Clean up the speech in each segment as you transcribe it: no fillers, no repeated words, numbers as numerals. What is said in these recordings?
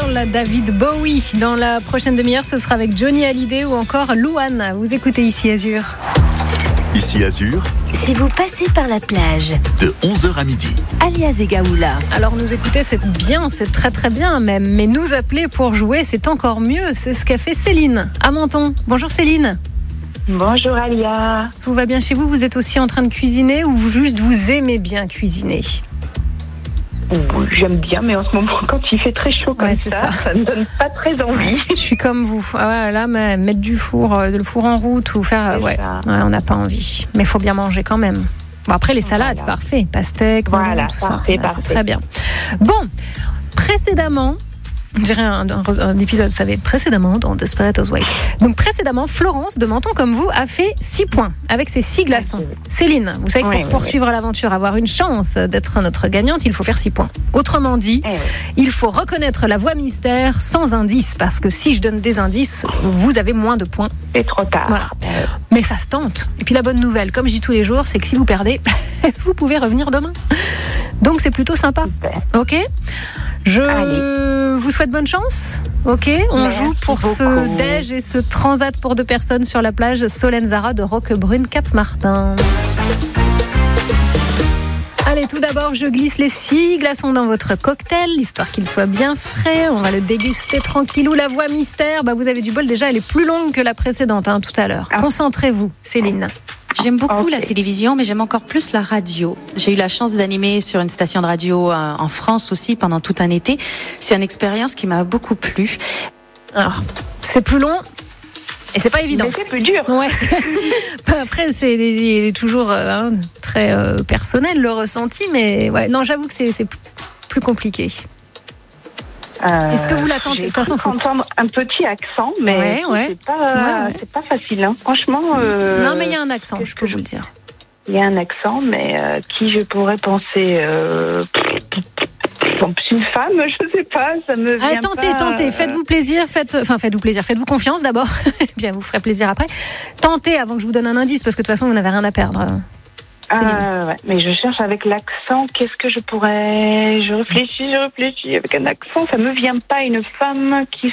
Girl, David Bowie. Dans la prochaine demi-heure, ce sera avec Johnny Hallyday ou encore Louane. Vous écoutez Ici Azur. Ici Azur, Si vous passez par la plage, de 11h à midi. alias Egaoula. Alors nous écouter, c'est bien, c'est très très bien même. Mais nous appeler pour jouer, c'est encore mieux. C'est ce qu'a fait Céline à Menton. Bonjour Céline. Bonjour Alia. Tout va bien chez vous? Vous êtes aussi en train de cuisiner ou juste vous aimez bien cuisiner? J'aime bien, mais en ce moment, quand il fait très chaud comme c'est ça ne donne pas très envie. Je suis comme vous. Là, mettre le four en route ou faire... on n'a pas envie. Mais il faut bien manger quand même. Bon, après, les salades, c'est parfait. Pastèque, voilà, tout ça. parfait. C'est très bien. Bon, précédemment... Je dirais un épisode, vous savez, précédemment dans Desperate Housewives. Donc précédemment, Florence de Menton, comme vous, a fait 6 points avec ses 6 glaçons. Céline, vous savez que pour poursuivre l'aventure, avoir une chance d'être notre gagnante, il faut faire 6 points. Autrement dit, il faut reconnaître la voix mystère sans indice, parce que si je donne des indices, vous avez moins de points. C'est trop tard. Voilà. Mais ça se tente. Et puis la bonne nouvelle, comme je dis tous les jours, c'est que si vous perdez, vous pouvez revenir demain. Donc c'est plutôt sympa. Super. Ok ? Je vous souhaite bonne chance. Ok, on joue pour ce déj et ce transat pour 2 personnes sur la plage Solenzara de Roquebrune, Cap-Martin. Allez, tout d'abord, je glisse les 6 glaçons dans votre cocktail, histoire qu'il soit bien frais. On va le déguster tranquillou. La voix mystère, vous avez du bol déjà, elle est plus longue que la précédente tout à l'heure. Concentrez-vous, Céline. J'aime beaucoup la télévision, mais j'aime encore plus la radio. J'ai eu la chance d'animer sur une station de radio en France aussi pendant tout un été. C'est une expérience qui m'a beaucoup plu. Alors, c'est plus long et c'est pas évident. Mais c'est plus dur. Ouais. Après, c'est toujours très personnel le ressenti, mais non, j'avoue que c'est plus compliqué. Est-ce que vous l'attendez? De toute façon, faut entendre un petit accent, mais c'est pas facile. Franchement. Non, mais il y a un accent, je peux vous le dire. Il y a un accent, mais qui je pourrais penser une femme, je sais pas, ça me vient Tentez, faites-vous plaisir, faites-vous confiance d'abord, bien vous ferez plaisir après. Tentez avant que je vous donne un indice, parce que de toute façon, vous n'avez rien à perdre. Mais je cherche avec l'accent, qu'est-ce que je pourrais... Je réfléchis, avec un accent, ça me vient pas, une femme qui...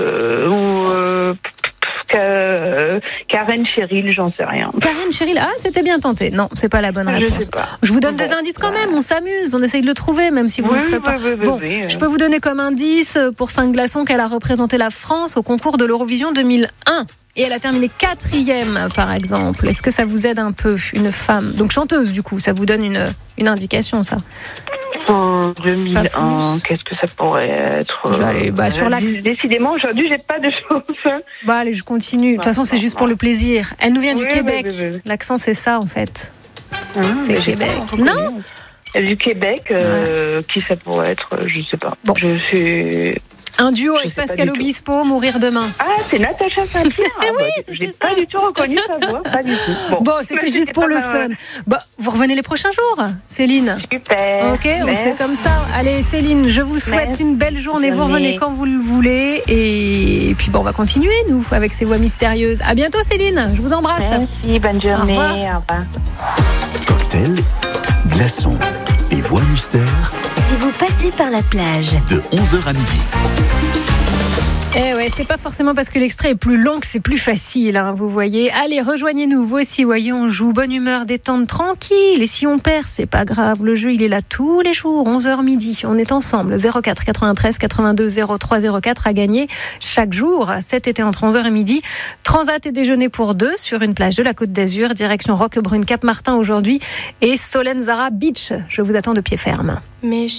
Karen Cheryl, j'en sais rien. Karen Cheryl, c'était bien tenté. Non, c'est pas la bonne réponse. Je vous donne des indices quand même, on s'amuse, on essaye de le trouver, même si vous ne le serez pas. Je peux vous donner comme indice, pour 5 glaçons, qu'elle a représenté la France au concours de l'Eurovision 2001. Et elle a terminé 4e, par exemple. Est-ce que ça vous aide un peu, une femme? Donc chanteuse, du coup, ça vous donne une indication, ça. En 2001, qu'est-ce que ça pourrait être? Sur l'axe. Décidément, aujourd'hui, j'ai pas de chance. Allez, je continue. De toute façon, c'est juste pour le plaisir. Elle nous vient du Québec. L'accent, c'est ça, en fait. C'est Québec. Non? Du Québec, qui ça pourrait être? Je sais pas. Bon. Je suis... Un duo avec Pascal Obispo, Mourir demain. C'est Natacha Saint-Pierre. Oui, j'ai pas du tout reconnu sa voix, pas du tout. Bon, c'était juste pour le fun. Vous revenez les prochains jours, Céline. Super. Ok, on se fait comme ça. Allez, Céline, je vous souhaite une belle journée. Vous revenez quand vous le voulez. Et puis, on va continuer, nous, avec ces voix mystérieuses. À bientôt, Céline. Je vous embrasse. Merci, bonne journée. Au revoir. Cocktail, glaçons et voix mystère. Si vous passez par la plage, de 11h à midi. C'est pas forcément parce que l'extrait est plus long que c'est plus facile, vous voyez. Allez, rejoignez-nous, vous aussi, voyons, on joue, bonne humeur, détente, tranquille. Et si on perd, c'est pas grave, le jeu, il est là tous les jours, 11h midi, on est ensemble. 04 93 82 03 04 à gagner chaque jour, cet été entre 11h et midi. Transat et déjeuner pour 2 sur une plage de la Côte d'Azur, direction Roquebrune, Cap-Martin aujourd'hui, et Solenzara Beach. Je vous attends de pied ferme.